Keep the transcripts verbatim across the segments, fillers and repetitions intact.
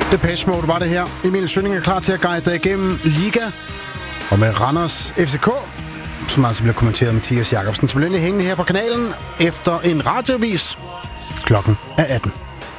Depeche Mode var det her. Emil Sønning er klar til at guide dig igennem Liga. Og med Randers F C K, som altså bliver kommenteret med Mathias Jacobsen. Så bliver endelig hængende her på kanalen efter en radiovis. Klokken er atten.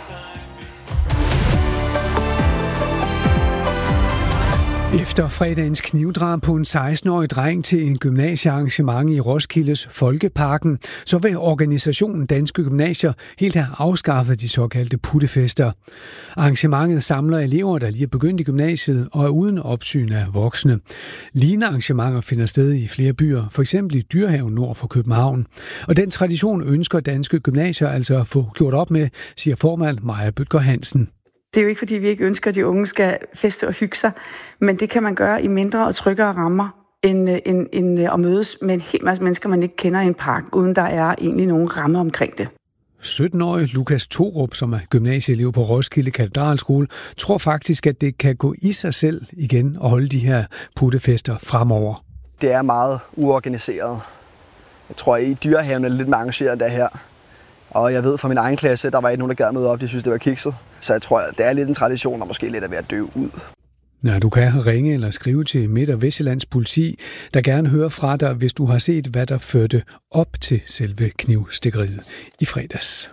Efter fredagens knivdrab på en seksten-årig dreng til en gymnasiearrangement i Roskildes Folkeparken, så vil organisationen Danske Gymnasier helt have afskaffet de såkaldte puttefester. Arrangementet samler elever, der lige er begyndt i gymnasiet og er uden opsyn af voksne. Lignende arrangementer finder sted i flere byer, for eksempel i Dyrehaven nord for København. Og den tradition ønsker Danske Gymnasier altså at få gjort op med, siger formand Maja Bødker Hansen. Det er jo ikke, fordi vi ikke ønsker, at de unge skal feste og hygge sig, men det kan man gøre i mindre og tryggere rammer, end, end, end at mødes med en hel masse mennesker, man ikke kender i en park, uden der er egentlig nogen ramme omkring det. sytten-årig Lukas Thorup, som er gymnasieelev på Roskilde Katedralskole, tror faktisk, at det kan gå i sig selv igen og holde de her puttefester fremover. Det er meget uorganiseret. Jeg tror, at i Dyrehaven er lidt mere arrangeret end det her. Og jeg ved fra min egen klasse, der var ikke nogen, der gad møde op, de synes, det var kikset. Så jeg tror, det er lidt en tradition, og måske lidt er ved at dø ud. Ja, du kan ringe eller skrive til Midt- og Vestjyllands politi, der gerne hører fra dig, hvis du har set, hvad der førte op til selve knivstikkeriet i fredags.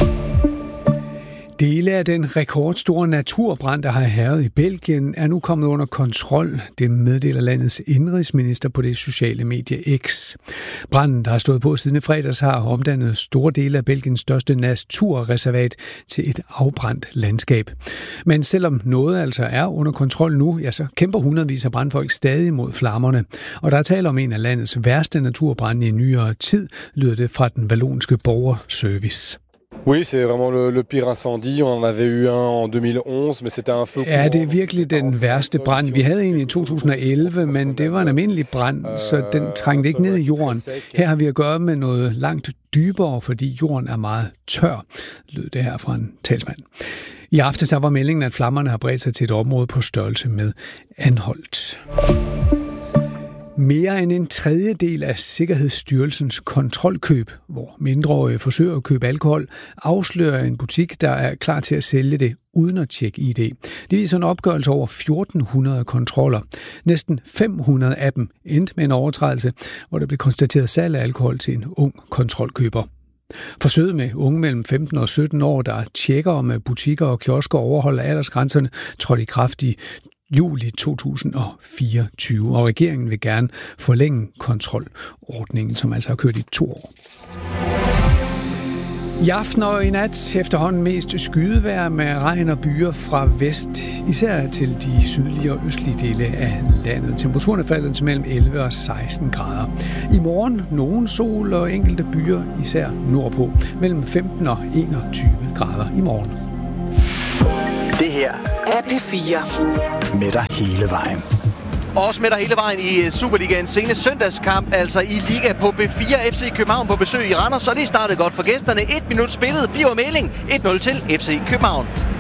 Dele af den rekordstore naturbrand, der har hærget i Belgien, er nu kommet under kontrol. Det meddeler landets indrigsminister på det sociale medie X. Branden, der har stået på siden i fredags, har omdannet store dele af Belgiens største naturreservat til et afbrændt landskab. Men selvom noget altså er under kontrol nu, ja, så kæmper hundredvis af brandfolk stadig mod flammerne. Og der er tale om en af landets værste naturbrande i nyere tid, lyder det fra den vallonske borgerservice. Oui, c'est vraiment le, le pire incendie. On en avait eu un en deux mille onze, mais c'était un feu. Ja, det er virkelig den værste brand. Vi havde en i to tusind og elleve, men det var en almindelig brand, så den trængte ikke ned i jorden. Her har vi at gøre med noget langt dybere, fordi jorden er meget tør, lød det her fra en talsmand. I aften så var meldingen, at flammerne har bredt sig til et område på størrelse med Anholt. Mere end en tredjedel af Sikkerhedsstyrelsens kontrolkøb, hvor mindreårige forsøger at købe alkohol, afslører en butik, der er klar til at sælge det uden at tjekke I D. Det viser en opgørelse over fjorten hundrede kontroller. Næsten fem hundrede af dem endte med en overtrædelse, hvor der blev konstateret salg af alkohol til en ung kontrolkøber. Forsøget med unge mellem femten og sytten år, der tjekker om butikker og kiosker overholder aldersgrænserne, trådte i kraft i juli to tusind og fireogtyve, og regeringen vil gerne forlænge kontrolordningen, som altså har kørt i to år. I aften og i nat efterhånden mest skydevejr med regn og byer fra vest, især til de sydlige og østlige dele af landet. Temperaturen er faldet til mellem elleve og seksten grader. I morgen nogen sol og enkelte byer, især nordpå, mellem femten og enogtyve grader i morgen. Det her er P fire. Med dig hele vejen. Også med dig hele vejen i Superligaens sene søndagskamp, altså i Liga på B fire. F C København på besøg i Randers, så det startede godt for gæsterne. Et minut spillet, Biver Meling, et nul til F C København.